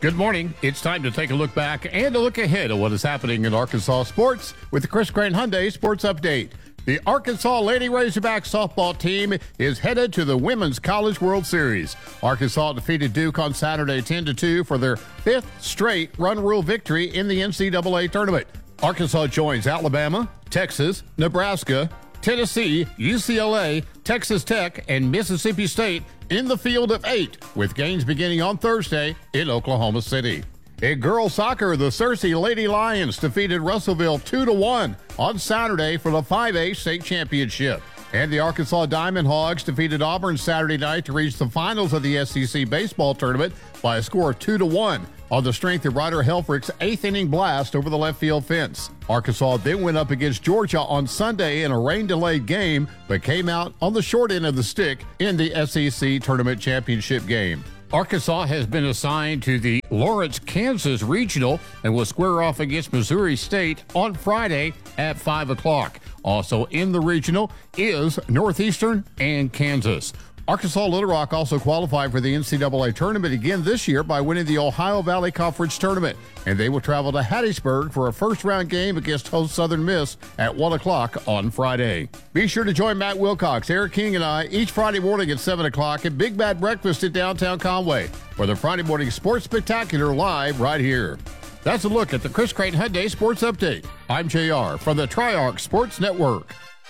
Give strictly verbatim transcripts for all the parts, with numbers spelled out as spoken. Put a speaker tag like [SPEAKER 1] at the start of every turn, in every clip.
[SPEAKER 1] Good morning. It's time to take a look back and a look ahead at what is happening in Arkansas sports with the Chris Crane Hyundai Sports Update. The Arkansas Lady Razorback softball team is headed to the Women's College World Series. Arkansas defeated Duke on Saturday ten to two for their fifth straight run rule victory in the N C double A tournament. Arkansas joins Alabama, Texas, Nebraska, Tennessee, U C L A, Texas Tech, and Mississippi State in the field of eight, with games beginning on Thursday in Oklahoma City. In girls soccer, the Searcy Lady Lions defeated Russellville two to one on Saturday for the five A state championship. And the Arkansas Diamond Hogs defeated Auburn Saturday night to reach the finals of the S E C baseball tournament by a score of two to one on the strength of Ryder Helfrich's eighth inning blast over the left field fence. Arkansas then went up against Georgia on Sunday in a rain-delayed game, but came out on the short end of the stick in the S E C tournament championship game. Arkansas has been assigned to the Lawrence, Kansas Regional and will square off against Missouri State on Friday at five o'clock. Also in the regional is Northeastern and Kansas. Arkansas Little Rock also qualified for the N C double A tournament again this year by winning the Ohio Valley Conference tournament, and they will travel to Hattiesburg for a first-round game against host Southern Miss at one o'clock on Friday. Be sure to join Matt Wilcox, Eric King, and I each Friday morning at seven o'clock at Big Bad Breakfast in downtown Conway for the Friday Morning Sports Spectacular live right here. That's a look at the Chris Crane Hyundai Sports Update. I'm J R from the Triarch Sports Network.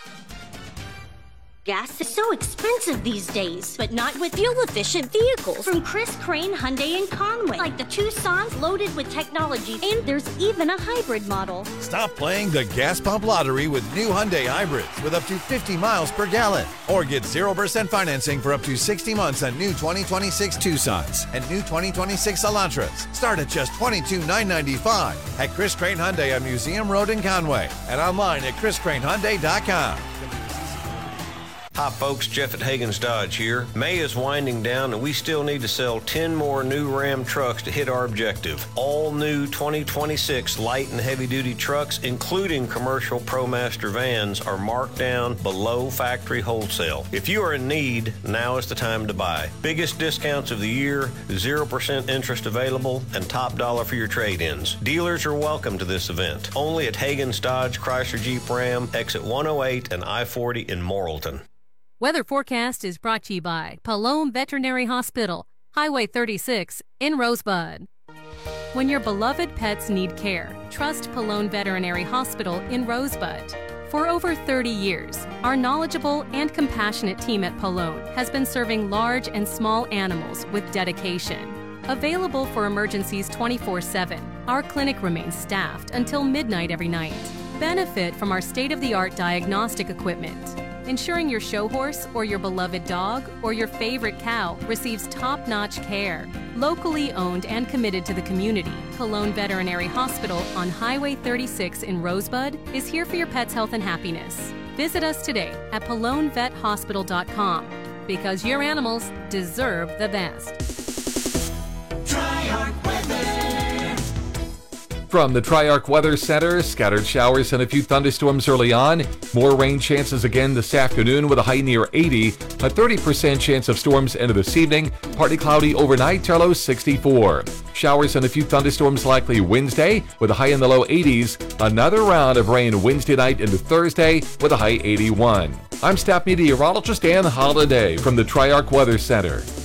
[SPEAKER 2] Gas is so expensive these days, but not with fuel-efficient vehicles from Chris Crane Hyundai in Conway, like the Tucson's loaded with technology, and there's even a hybrid model.
[SPEAKER 3] Stop playing the gas pump lottery with new Hyundai hybrids with up to fifty miles per gallon, or get zero percent financing for up to sixty months on new twenty twenty-six Tucsons and new twenty twenty-six Elantras. Start at just twenty-two thousand nine hundred ninety-five dollars at Chris Crane Hyundai on Museum Road in Conway and online at chris crane hyundai dot com.
[SPEAKER 4] Hi folks, Jeff at Hagen's Dodge here. May is winding down and we still need to sell ten more new Ram trucks to hit our objective. All new twenty twenty-six light and heavy duty trucks, including commercial ProMaster vans, are marked down below factory wholesale. If you are in need, now is the time to buy. Biggest discounts of the year, zero percent interest available, and top dollar for your trade-ins. Dealers are welcome to this event. Only at Hagen's Dodge Chrysler Jeep Ram, exit one oh eight and I forty in Morrilton.
[SPEAKER 5] Weather forecast is brought to you by Palome Veterinary Hospital, Highway thirty-six in Rosebud. When your beloved pets need care, trust Palome Veterinary Hospital in Rosebud. For over thirty years, our knowledgeable and compassionate team at Palome has been serving large and small animals with dedication. Available for emergencies twenty-four seven, our clinic remains staffed until midnight every night. Benefit from our state-of-the-art diagnostic equipment, ensuring your show horse or your beloved dog or your favorite cow receives top-notch care. Locally owned and committed to the community, Palome Veterinary Hospital on Highway thirty-six in Rosebud is here for your pet's health and happiness. Visit us today at palone vet hospital dot com because your animals deserve the best.
[SPEAKER 6] Triarch Weather.
[SPEAKER 7] From the Triarch Weather Center, scattered showers and a few thunderstorms early on. More rain chances again this afternoon with a high near eighty. A thirty percent chance of storms into this evening. Partly cloudy overnight, low sixty-four. Showers and a few thunderstorms likely Wednesday with a high in the low eighties. Another round of rain Wednesday night into Thursday with a high eighty-one. I'm staff meteorologist Dan Holliday from the Triarch Weather Center.